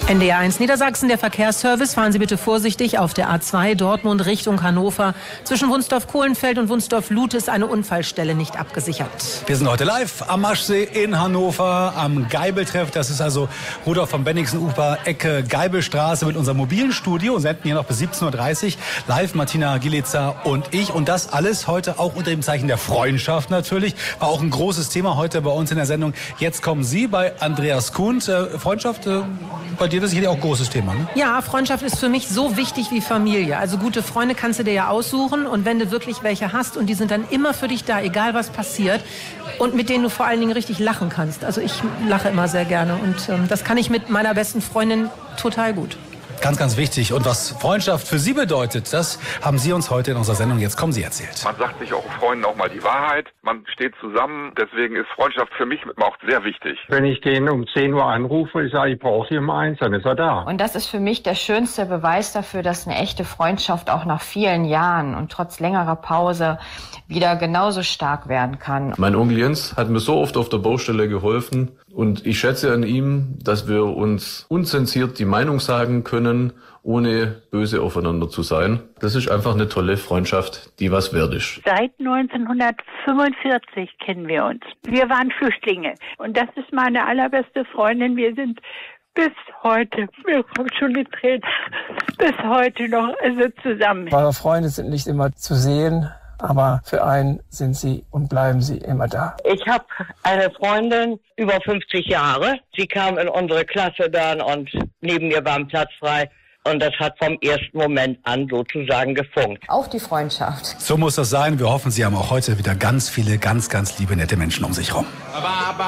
NDR1 Niedersachsen, der Verkehrsservice. Fahren Sie bitte vorsichtig auf der A2 Dortmund Richtung Hannover. Zwischen Wunsdorf-Kohlenfeld und Wunsdorf-Luth ist eine Unfallstelle nicht abgesichert. Wir sind heute live am Maschsee in Hannover am Geibeltreff. Das ist also Rudolf von Bennigsen-Ufer, Ecke Geibelstraße mit unserem mobilen Studio und senden hier noch bis 17:30 Uhr live Martina Gilitzer und ich. Und das alles heute auch unter dem Zeichen der Freundschaft natürlich. War auch ein großes Thema heute bei uns in der Sendung. Jetzt kommen Sie bei Andreas Kuhn. Freundschaft, bei dir das ist sicherlich auch ein großes Thema, ne? Ja, Freundschaft ist für mich so wichtig wie Familie. Also gute Freunde kannst du dir ja aussuchen und wenn du wirklich welche hast und die sind dann immer für dich da, egal was passiert und mit denen du vor allen Dingen richtig lachen kannst. Also ich lache immer sehr gerne und das kann ich mit meiner besten Freundin total gut. Ganz, ganz wichtig. Und was Freundschaft für Sie bedeutet, das haben Sie uns heute in unserer Sendung Jetzt kommen Sie erzählt. Man sagt sich auch Freunden auch mal die Wahrheit. Man steht zusammen. Deswegen ist Freundschaft für mich auch sehr wichtig. Wenn ich den um 10 Uhr anrufe, ich sage, ich brauche Sie um 1, dann ist er da. Und das ist für mich der schönste Beweis dafür, dass eine echte Freundschaft auch nach vielen Jahren und trotz längerer Pause wieder genauso stark werden kann. Mein Onkel Jens hat mir so oft auf der Baustelle geholfen und ich schätze an ihm, dass wir uns unzensiert die Meinung sagen können, ohne böse aufeinander zu sein. Das ist einfach eine tolle Freundschaft, die was wert ist. Seit 1945 kennen wir uns. Wir waren Flüchtlinge und das ist meine allerbeste Freundin. Wir sind bis heute, mir kommt schon die Tränen, bis heute noch zusammen. Wahre Freunde sind nicht immer zu sehen, aber für einen sind sie und bleiben sie immer da. Ich habe eine Freundin über 50 Jahre. Sie kam in unsere Klasse dann und neben mir war ein Platz frei. Und das hat vom ersten Moment an sozusagen gefunkt. Auch die Freundschaft. So muss das sein. Wir hoffen, Sie haben auch heute wieder ganz viele, ganz, ganz liebe, nette Menschen um sich herum.